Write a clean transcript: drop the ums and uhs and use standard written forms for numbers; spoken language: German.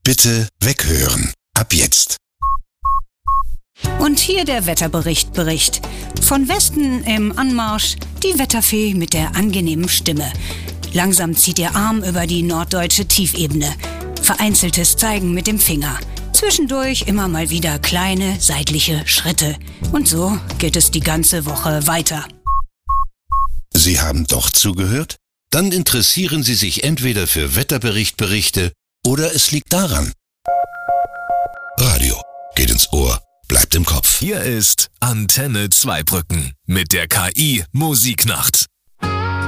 Bitte weghören. Ab jetzt. Und hier der Wetterbericht. Von Westen im Anmarsch die Wetterfee mit der angenehmen Stimme. Langsam zieht ihr Arm über die norddeutsche Tiefebene. Vereinzeltes Zeigen mit dem Finger. Zwischendurch immer mal wieder kleine seitliche Schritte. Und so geht es die ganze Woche weiter. Sie haben doch zugehört? Dann interessieren Sie sich entweder für Wetterberichte oder es liegt daran. Radio geht ins Ohr, bleibt im Kopf. Hier ist Antenne Zweibrücken mit der KI Musiknacht.